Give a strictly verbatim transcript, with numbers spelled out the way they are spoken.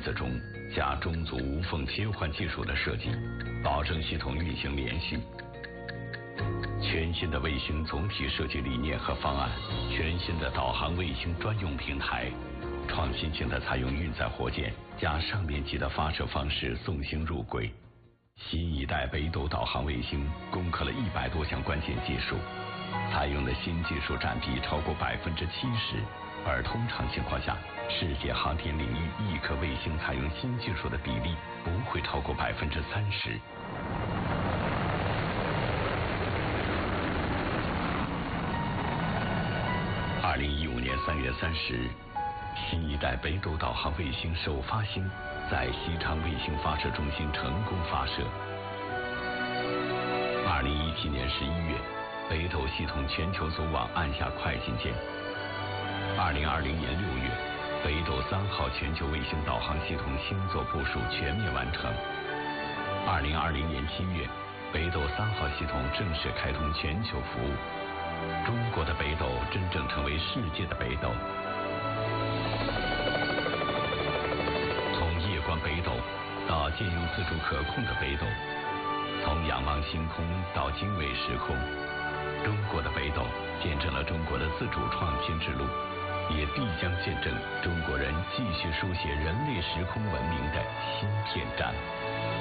子中加中足无缝切换技术的设计，保证系统运行连续。全新的卫星总体设计理念和方案，全新的导航卫星专用平台，创新性的采用运载火箭加上面级的发射方式送星入轨。新一代北斗导航卫星攻克了一百多项关键技术，采用的新技术占比超过百分之七十，而通常情况下，世界航天领域一颗卫星采用新技术的比例不会超过百分之三十。二零一五年三月三十日，新一代北斗导航卫星首发星在西昌卫星发射中心成功发射。二零一七年十一月，北斗系统全球组网按下快进键。二零二零年六月，北斗三号全球卫星导航系统星座部署全面完成。二零二零年七月，北斗三号系统正式开通全球服务。中国的北斗真正成为世界的北斗。从夜观北斗到借用自主可控的北斗，从仰望星空到经纬时空，中国的北斗见证了中国的自主创新之路，也必将见证中国人继续书写人类时空文明的新篇章。